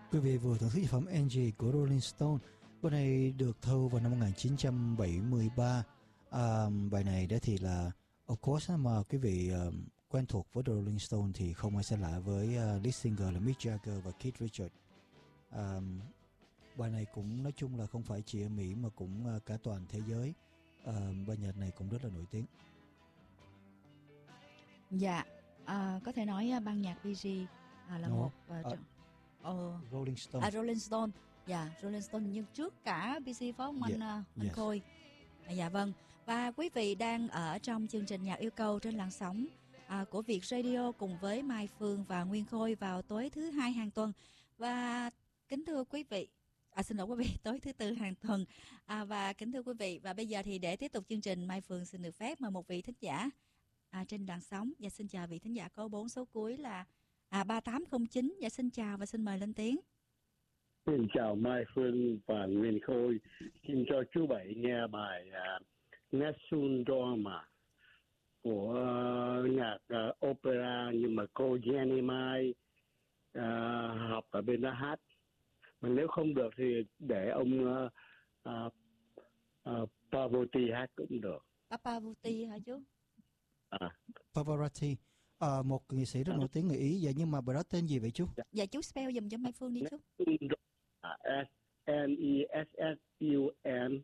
Quý vị vừa thưởng thức sản phẩm Angie của Rolling Stone. Bài này được thâu vào năm 1973. Bài này đó thì là of course mà quý vị quen thuộc với Rolling Stone thì không ai xa lạ với lead singer là Mick Jagger và Keith Richards. Bài này cũng nói chung là không phải chỉ ở Mỹ mà cũng cả toàn thế giới. Bài nhạc này cũng rất là nổi tiếng. Dạ, có thể nói ban nhạc Bee Gees là một Rolling Stone. Rolling Stone. Dạ, Rolling Stone nhưng trước cả Bee Gees phải không anh Khôi? Dạ vâng. Và quý vị đang ở trong chương trình Nhạc Yêu Cầu trên làn sóng của Việt Radio cùng với Mai Phương và Nguyên Khôi vào tối thứ Hai hàng tuần. Và kính thưa quý vị, xin lỗi quý vị, tối thứ Tư hàng tuần. Và kính thưa quý vị, và bây giờ thì để tiếp tục chương trình, Mai Phương xin được phép mời một vị thính giả trên làn sóng. Và xin chào vị thính giả có 4 số cuối là 3809. Và xin chào và xin mời lên tiếng. Xin chào Mai Phương và Nguyên Khôi. Xin cho chú Bảy nghe bài Nessun Dorma của nhạc opera, nhưng mà cô Jenny Mai học ở bên đó hát. Mà nếu không được thì để ông Pavarotti hát cũng được. Pavarotti hả chú? Pavarotti, một nghệ sĩ rất nổi tiếng người Ý. Vậy nhưng mà bài đó tên gì vậy chú? Dạ chú spell dùm cho Mai Phương đi chú. Nessun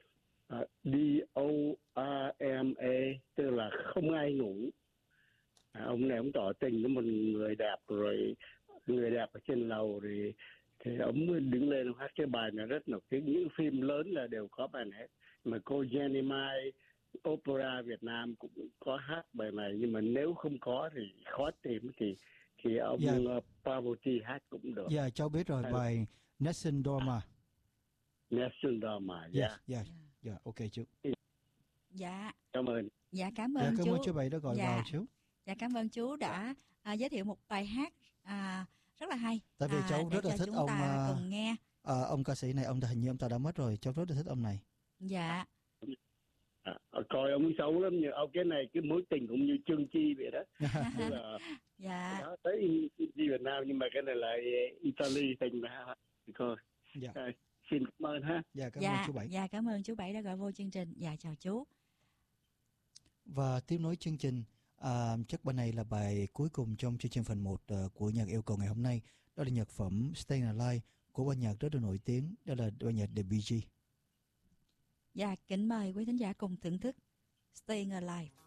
Dorma, tức là không ai ngủ. Ông này ông tỏ tình với một người đẹp, rồi người đẹp ở trên lầu thì ông đứng lên hát cái bài này rất nổi tiếng. Những phim lớn là đều có bài này hết. Mà cô Jenny Mai opera Việt Nam cũng có hát bài này, nhưng mà nếu không có thì khó tìm thì ông Pavarotti hát cũng được. Dạ, cháu biết rồi, bài Nessun Dorma. Nessun Dorma, dạ, ok chú. Dạ. Cảm ơn. Dạ, cảm ơn chú. Cảm ơn chú Bảy đã gọi vào chú. Dạ, cảm ơn chú đã giới thiệu một bài hát rất là hay. Tại vì cháu rất là thích ông cùng nghe. Ông ca sĩ này, hình như ông ta đã mất rồi, cháu rất là thích ông này. Dạ. Coi ông xấu lắm, nhưng ông cái này cái mối tình cũng như Trương Chi vậy đó. Dạ. Đó, tới Chi Việt Nam, nhưng mà cái này là Italy tình mà coi. Dạ. Xin cảm ơn ha. Dạ, cảm ơn chú Bảy. Dạ, cảm ơn chú Bảy đã gọi vô chương trình. Dạ, chào chú. Và tiếp nối chương trình, chắc bài này là bài cuối cùng trong chương trình phần 1 của nhạc yêu cầu ngày hôm nay. Đó là nhạc phẩm Staying Alive của ban nhạc rất là nổi tiếng, đó là ban nhạc The Bee Gees. Dạ, kính mời quý thính giả cùng thưởng thức Staying Alive.